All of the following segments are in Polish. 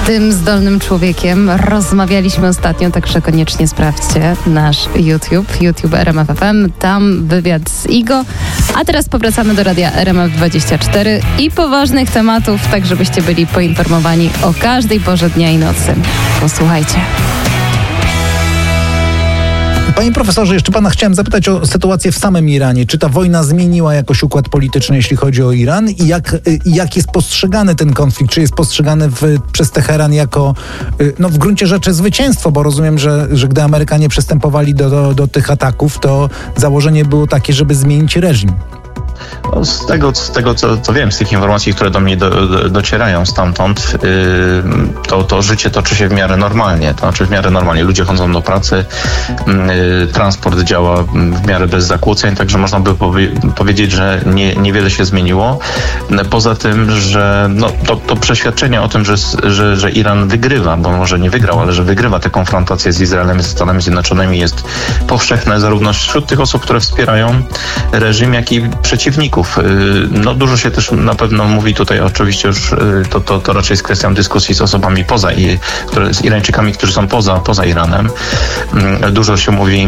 tym zdolnym człowiekiem rozmawialiśmy ostatnio, także koniecznie sprawdźcie nasz YouTube RMF FM, tam wywiad z Igo. A teraz powracamy do radia RMF24 i poważnych tematów, tak żebyście byli poinformowani o każdej porze dnia i nocy. Posłuchajcie. Panie profesorze, jeszcze pana chciałem zapytać o sytuację w samym Iranie. Czy ta wojna zmieniła jakoś układ polityczny, jeśli chodzi o Iran? I jak jest postrzegany ten konflikt? Czy jest postrzegany przez Teheran jako, w gruncie rzeczy zwycięstwo? Bo rozumiem, że gdy Amerykanie przystępowali do tych ataków, to założenie było takie, żeby zmienić reżim. Z tego co wiem, z tych informacji, które do mnie docierają stamtąd, to życie toczy się w miarę normalnie. To znaczy w miarę normalnie. Ludzie chodzą do pracy, transport działa w miarę bez zakłóceń, także można by powiedzieć, że niewiele się zmieniło. Poza tym, że to przeświadczenie o tym, że Iran wygrywa, bo może nie wygrał, ale że wygrywa tę konfrontację z Izraelem i ze Stanami Zjednoczonymi, jest powszechne zarówno wśród tych osób, które wspierają reżim, jak i przeciwników. Dużo się też na pewno mówi tutaj, oczywiście już to raczej jest kwestią dyskusji z osobami z Irańczykami, którzy są poza Iranem. Dużo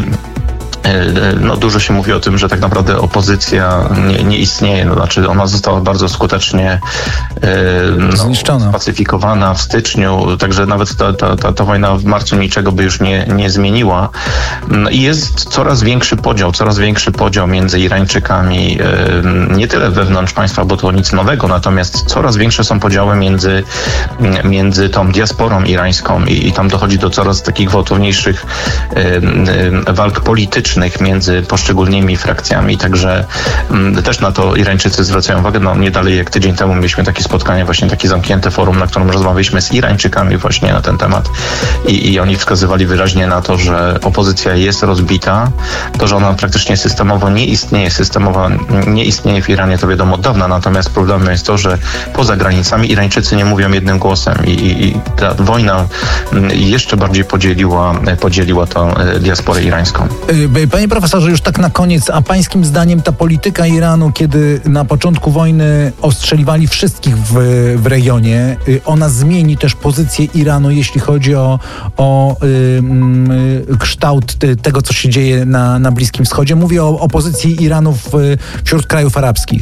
się mówi o tym, że tak naprawdę opozycja nie istnieje. Znaczy ona została bardzo skutecznie zniszczona, spacyfikowana w styczniu, także nawet ta wojna w marcu niczego by już nie zmieniła. I jest coraz większy podział między Irańczykami, nie tyle wewnątrz państwa, bo to nic nowego, natomiast coraz większe są podziały między tą diasporą irańską i tam dochodzi do coraz takich gwałtowniejszych walk politycznych między poszczególnymi frakcjami, także też na to Irańczycy zwracają uwagę. Nie dalej jak tydzień temu mieliśmy takie spotkanie, właśnie takie zamknięte forum, na którym rozmawialiśmy z Irańczykami właśnie na ten temat i oni wskazywali wyraźnie na to, że opozycja jest rozbita, to, że ona praktycznie systemowo nie istnieje w Iranie, to wiadomo od dawna, natomiast problemem jest to, że poza granicami Irańczycy nie mówią jednym głosem i ta wojna jeszcze bardziej podzieliła tą diasporę irańską. Panie profesorze, już tak na koniec, a pańskim zdaniem ta polityka Iranu, kiedy na początku wojny ostrzeliwali wszystkich w regionie, ona zmieni też pozycję Iranu, jeśli chodzi o kształt tego, co się dzieje na Bliskim Wschodzie? Mówię o pozycji Iranu wśród krajów arabskich.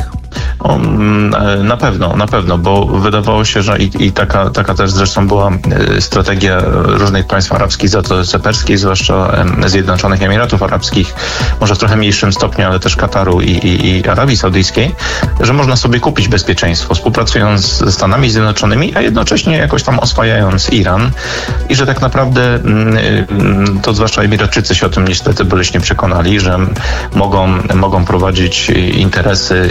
Na pewno, bo wydawało się, że i taka też zresztą była strategia różnych państw arabskich, Zatoce Perskiej, zwłaszcza Zjednoczonych Emiratów Arabskich, może w trochę mniejszym stopniu, ale też Kataru i Arabii Saudyjskiej, że można sobie kupić bezpieczeństwo, współpracując ze Stanami Zjednoczonymi, a jednocześnie jakoś tam oswajając Iran i że tak naprawdę to zwłaszcza Emiratczycy się o tym niestety boleśnie przekonali, że mogą prowadzić interesy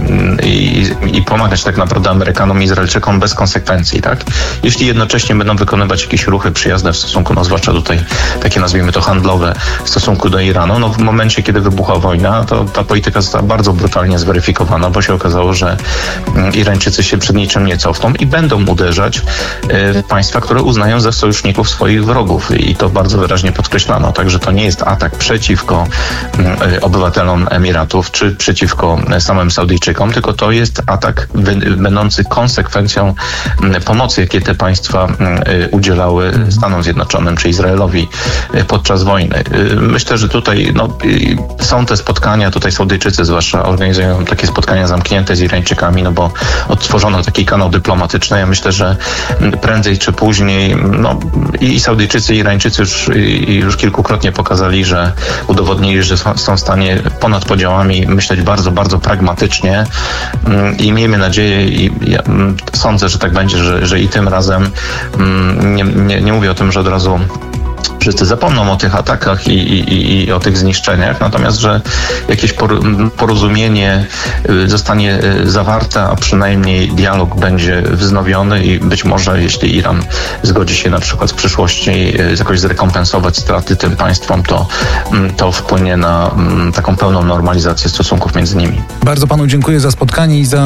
i pomagać tak naprawdę Amerykanom i Izraelczykom bez konsekwencji, tak? Jeśli jednocześnie będą wykonywać jakieś ruchy przyjazne w stosunku, zwłaszcza tutaj takie nazwijmy to handlowe, w stosunku do Iranu, w momencie, kiedy wybuchła wojna, to ta polityka została bardzo brutalnie zweryfikowana, bo się okazało, że Irańczycy się przed niczym nie cofną i będą uderzać w państwa, które uznają za sojuszników swoich wrogów i to bardzo wyraźnie podkreślano, także to nie jest atak przeciwko obywatelom Emiratów czy przeciwko samym Saudyjczykom, tylko to jest atak będący konsekwencją pomocy, jakie te państwa udzielały Stanom Zjednoczonym czy Izraelowi podczas wojny. Myślę, że tutaj są te spotkania, tutaj Saudyjczycy zwłaszcza organizują takie spotkania zamknięte z Irańczykami, bo odtworzono taki kanał dyplomatyczny. Ja myślę, że prędzej czy później i Saudyjczycy, i Irańczycy już kilkukrotnie pokazali, że udowodnili, że są w stanie ponad podziałami myśleć bardzo, bardzo pragmatycznie i miejmy nadzieję i ja sądzę, że tak będzie, że i tym razem nie mówię o tym, że od razu wszyscy zapomną o tych atakach i o tych zniszczeniach, natomiast, że jakieś porozumienie zostanie zawarte, a przynajmniej dialog będzie wznowiony i być może, jeśli Iran zgodzi się na przykład w przyszłości jakoś zrekompensować straty tym państwom, to wpłynie na taką pełną normalizację stosunków między nimi. Bardzo panu dziękuję za spotkanie i za